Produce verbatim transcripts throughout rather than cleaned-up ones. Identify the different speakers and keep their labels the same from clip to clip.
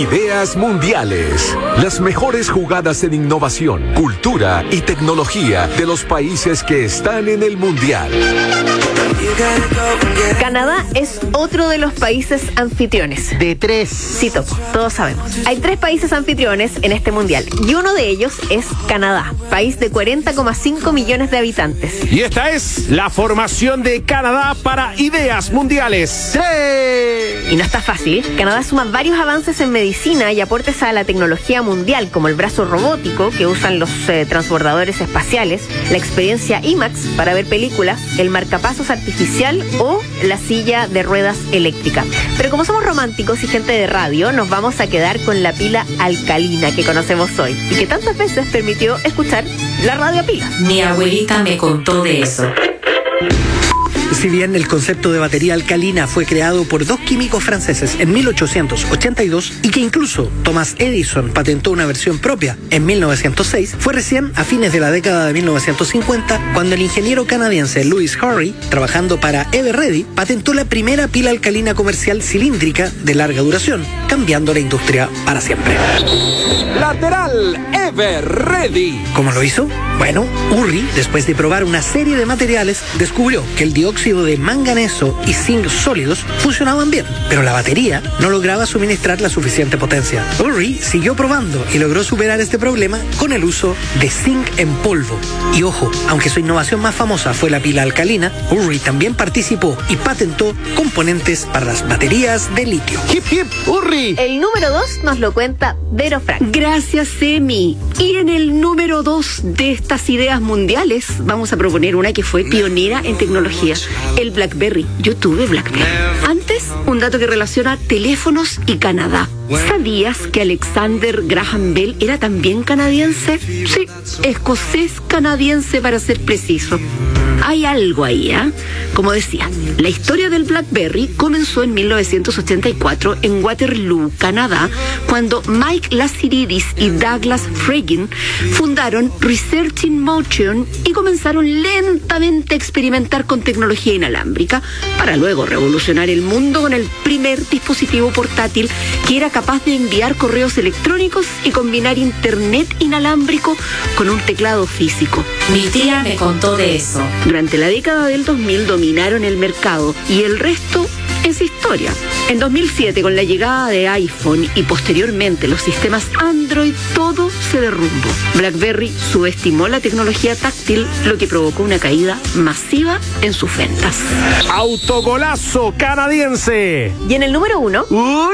Speaker 1: Ideas Mundiales. Las mejores jugadas en innovación, cultura y tecnología de los países que están en el Mundial.
Speaker 2: Canadá es otro de los países anfitriones.
Speaker 3: De tres.
Speaker 2: Sí, Topo, todos sabemos. Hay tres países anfitriones en este mundial y uno de ellos es Canadá, país de cuarenta coma cinco millones de habitantes.
Speaker 4: Y esta es la formación de Canadá para Ideas Mundiales.
Speaker 3: ¡Tres!
Speaker 2: Y no está fácil. Canadá suma varios avances en medicina y aportes a la tecnología mundial, como el brazo robótico que usan los eh, transbordadores espaciales, la experiencia IMAX para ver películas, el marcapasos artificial o la silla de ruedas eléctrica. Pero como somos románticos y gente de radio, nos vamos a quedar con la pila alcalina que conocemos hoy y que tantas veces permitió escuchar la radio a pila.
Speaker 5: Mi abuelita me contó de eso.
Speaker 3: Si bien el concepto de batería alcalina fue creado por dos químicos franceses en mil ochocientos ochenta y dos y que incluso Thomas Edison patentó una versión propia en mil novecientos seis, fue recién a fines de la década de mil novecientos cincuenta cuando el ingeniero canadiense Louis Hurry, trabajando para Everready, patentó la primera pila alcalina comercial cilíndrica de larga duración, cambiando la industria para siempre.
Speaker 1: Lateral Everready.
Speaker 3: ¿Cómo lo hizo? Bueno, Hurry, después de probar una serie de materiales, descubrió que el dióxido de manganeso y zinc sólidos funcionaban bien, pero la batería no lograba suministrar la suficiente potencia. Hurry siguió probando y logró superar este problema con el uso de zinc en polvo. Y ojo, aunque su innovación más famosa fue la pila alcalina, Hurry también participó y patentó componentes para las baterías de litio.
Speaker 4: ¡Hip, hip, Hurry!
Speaker 2: El número dos nos lo cuenta Vero Frank.
Speaker 6: Gracias, Emi. Y en el número dos de estas ideas mundiales vamos a proponer una que fue pionera en tecnología, el BlackBerry. Yo tuve BlackBerry. Antes, un dato que relaciona teléfonos y Canadá. ¿Sabías que Alexander Graham Bell era también canadiense? Sí, escocés-canadiense para ser preciso. Hay algo ahí, ¿eh? Como decía, la historia del BlackBerry comenzó en mil novecientos ochenta y cuatro en Waterloo, Canadá, cuando Mike Lazaridis y Douglas Fregin fundaron Research in Motion y comenzaron lentamente a experimentar con tecnología inalámbrica para luego revolucionar el mundo con el primer dispositivo portátil que era capaz de enviar correos electrónicos y combinar internet inalámbrico con un teclado físico.
Speaker 5: Mi tía me contó de eso.
Speaker 6: Durante la década del dos mil dominaron el mercado y el resto es historia. En dos mil siete, con la llegada de iPhone y posteriormente los sistemas Android, todo se derrumbó. BlackBerry subestimó la tecnología táctil, lo que provocó una caída masiva en sus ventas.
Speaker 4: ¡Autogolazo canadiense!
Speaker 2: Y en el número uno,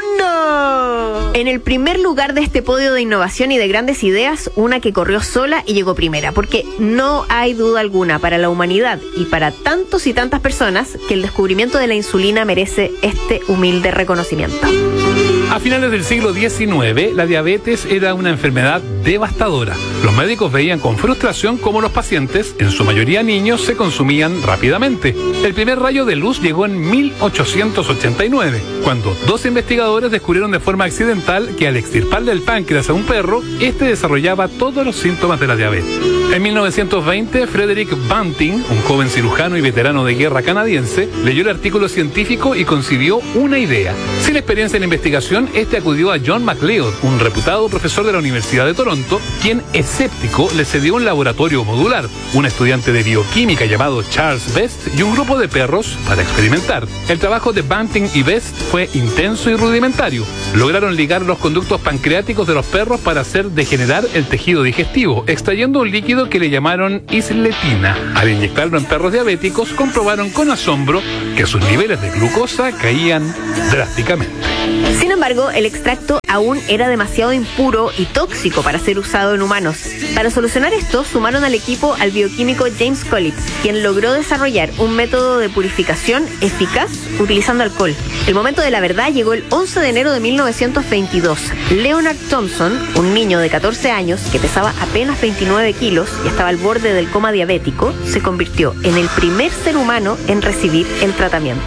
Speaker 3: ¡Uno!
Speaker 2: en el primer lugar de este podio de innovación y de grandes ideas, una que corrió sola y llegó primera, porque no hay duda alguna para la humanidad y para tantos y tantas personas que el descubrimiento de la insulina merece este humilde reconocimiento.
Speaker 7: A finales del siglo diecinueve, la diabetes era una enfermedad devastadora. Los médicos veían con frustración cómo los pacientes, en su mayoría niños, se consumían rápidamente. El primer rayo de luz llegó en mil ochocientos ochenta y nueve, cuando dos investigadores descubrieron de forma accidental que al extirparle el páncreas a un perro, este desarrollaba todos los síntomas de la diabetes. En mil novecientos veinte, Frederick Banting, un joven cirujano y veterano de guerra canadiense, leyó el artículo científico y concibió una idea. Sin experiencia en investigación, este acudió a John MacLeod, un reputado profesor de la Universidad de Toronto, quien, escéptico, le cedió un laboratorio modular, un estudiante de bioquímica llamado Charles Best y un grupo de perros para experimentar. El trabajo de Banting y Best fue intenso y rudimentario. Lograron ligar los conductos pancreáticos de los perros para hacer degenerar el tejido digestivo, extrayendo un líquido que le llamaron isletina. Al inyectarlo en perros diabéticos, comprobaron con asombro que sus niveles de glucosa caían drásticamente.
Speaker 2: Sin embargo, el extracto aún era demasiado impuro y tóxico para ser usado en humanos. Para solucionar esto, sumaron al equipo al bioquímico James Collins, quien logró desarrollar un método de purificación eficaz utilizando alcohol. El momento de la verdad llegó el once de enero de mil novecientos veintidós. Leonard Thompson, un niño de catorce años que pesaba apenas veintinueve kilos y estaba al borde del coma diabético, se convirtió en el primer ser humano en recibir el tratamiento.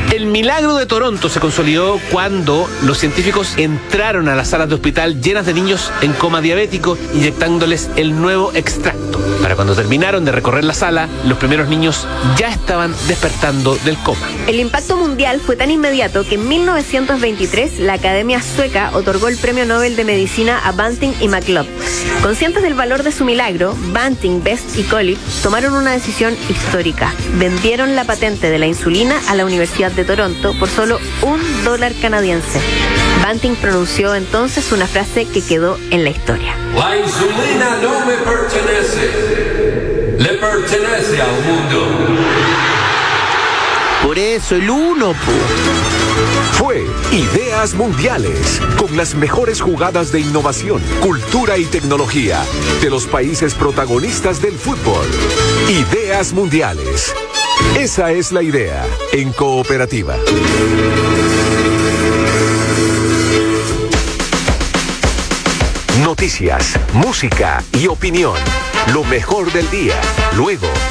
Speaker 4: El milagro de Toronto se consolidó cuando los científicos entraron a las salas de hospital llenas de niños en coma diabético, inyectándoles el nuevo extracto. Para cuando terminaron de recorrer la sala, los primeros niños ya estaban despertando del coma.
Speaker 2: El impacto mundial fue tan inmediato que en mil novecientos veintitrés la Academia Sueca otorgó el Premio Nobel de Medicina a Banting y McLeod. Conscientes del valor de su milagro, Banting, Best y Collip tomaron una decisión histórica. Vendieron la patente de la insulina a la Universidad de Toronto por solo un dólar canadiense. Banting pronunció entonces una frase que quedó en la historia.
Speaker 8: La insulina no me pertenece, le pertenece al mundo.
Speaker 3: Por eso el uno, po.
Speaker 1: Fue Ideas Mundiales, con las mejores jugadas de innovación, cultura y tecnología de los países protagonistas del fútbol. Ideas Mundiales. Esa es la idea en Cooperativa. Noticias, música y opinión. Lo mejor del día. Luego